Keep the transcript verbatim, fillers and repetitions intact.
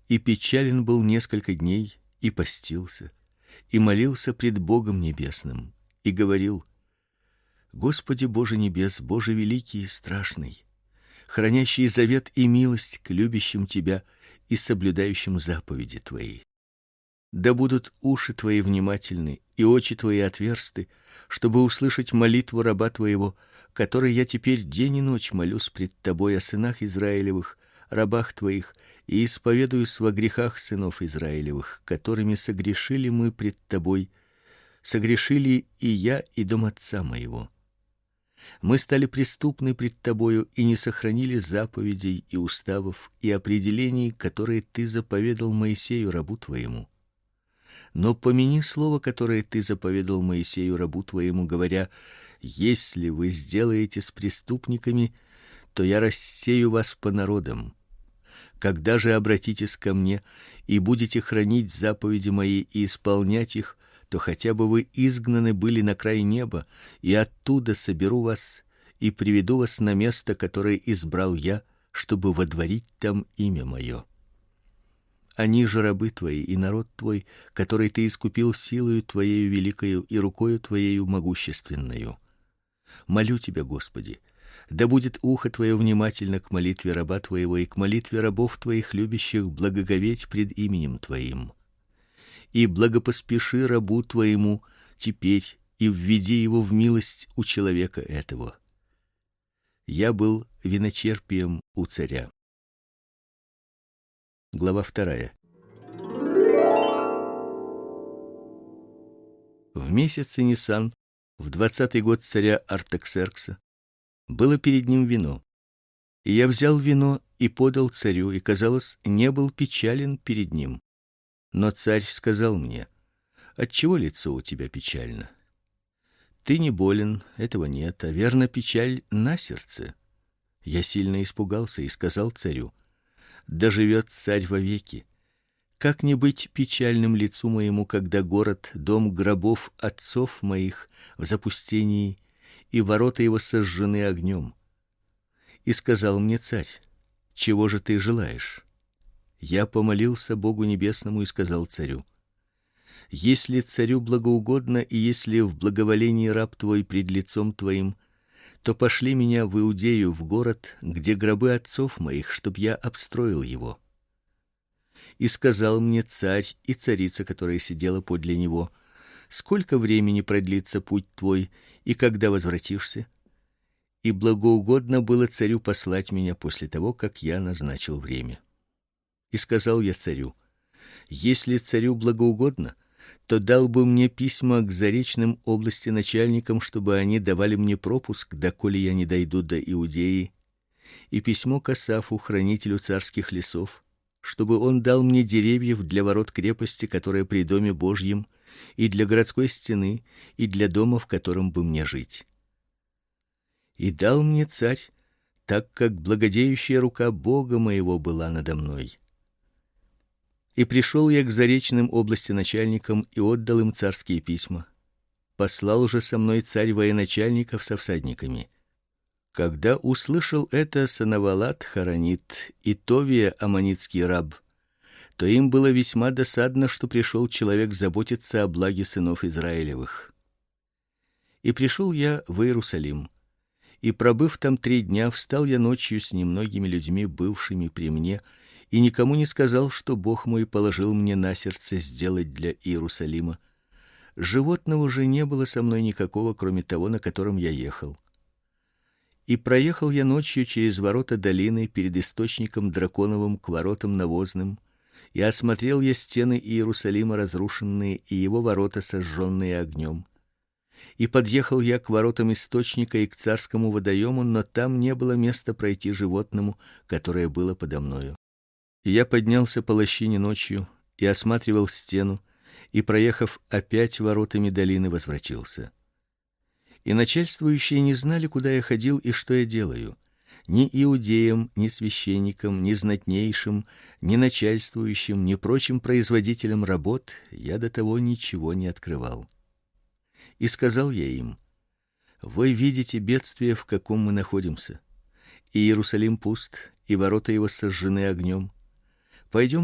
И печален был несколько дней, и постился, и молился пред Богом небесным, и говорил: Господи Боже небес, Боже великий и страшный, хранящий завет и милость к любящим тебя и соблюдающим заповеди твои. Да будут уши твои внимательны и очи твои отверсты, чтобы услышать молитву раба твоего, которой я теперь день и ночь молюсь пред тобой о сынах Израилевых, рабах твоих, и исповедуюсь во грехах сынов Израилевых, которыми согрешили мы пред тобой, согрешили и я, и дом отца моего. Мы стали преступны пред тобою и не сохранили заповедей и уставов и определений, которые ты заповедал Моисею рабу твоему. Но помяни слово, которое ты заповедал Моисею рабу твоему, говоря: если вы сделаете с преступниками, то я рассею вас по народам. Когда же обратитесь ко мне и будете хранить заповеди мои и исполнять их, то хотя бы вы изгнаны были на край неба, и оттуда соберу вас и приведу вас на место, которое избрал я, чтобы водворить там имя мое. Они же рабы твои и народ твой, который ты искупил силою твоею великою и рукою твоею могущественною. Молю тебя, Господи, да будет ухо твое внимательно к молитве раба твоего и к молитве рабов твоих, любящих благоговеть пред именем твоим. И благопоспеши рабу твоему теперь и введи его в милость у человека этого. Я был виночерпием у царя. Глава вторая. В месяце Нисан, в двадцатый год царя Артаксеркса, было перед ним вино. И я взял вино и подал царю, и, казалось, не был печален перед ним. Но царь сказал мне: отчего лицо у тебя печально? Ты не болен, этого нет, а верно печаль на сердце. Я сильно испугался и сказал царю: да живет царь вовеки. Как не быть печальным лицу моему, когда город, дом гробов отцов моих в запустении, и ворота его сожжены огнем? И сказал мне царь: чего же ты желаешь? Я помолился Богу небесному и сказал царю: если царю благоугодно и если в благоволении раб твой пред лицом твоим, то пошли меня в Иудею, в город, где гробы отцов моих, чтоб я обстроил его. И сказал мне царь и царица, которая сидела подле него: сколько времени продлится путь твой, и когда возвратишься? И благоугодно было царю послать меня после того, как я назначил время. И сказал я царю: если царю благоугодно, то дал бы мне письма к заречным области начальникам, чтобы они давали мне пропуск, доколе я не дойду до Иудеи, и письмо к Асафу, хранителю царских лесов, чтобы он дал мне деревьев для ворот крепости, которая при доме Божьем, и для городской стены, и для дома, в котором бы мне жить. И дал мне царь, так как благодеющая рука Бога моего была надо мной. И пришел я к заречным области начальникам и отдал им царские письма. Послал уже со мной царь военачальников со всадниками. Когда услышал это Санавалат хоронит и Товия аммонитский раб, то им было весьма досадно, что пришел человек заботиться о благе сынов Израилевых. И пришел я в Иерусалим, и пробыв там три дня, встал я ночью с немногими людьми, бывшими при мне, и никому не сказал, что Бог мой положил мне на сердце сделать для Иерусалима. Животного же не было со мной никакого, кроме того, на котором я ехал. И проехал я ночью через ворота долины перед источником драконовым к воротам навозным, и осмотрел я стены Иерусалима разрушенные и его ворота сожженные огнем. И подъехал я к воротам источника и к царскому водоему, но там не было места пройти животному, которое было подо мною. И я поднялся по лощине ночью и осматривал стену, и, проехав опять воротами долины, возвратился. И начальствующие не знали, куда я ходил и что я делаю. Ни иудеям, ни священникам, ни знатнейшим, ни начальствующим, ни прочим производителям работ я до того ничего не открывал. И сказал я им: вы видите бедствие, в каком мы находимся. И Иерусалим пуст, и ворота его сожжены огнем. Пойдем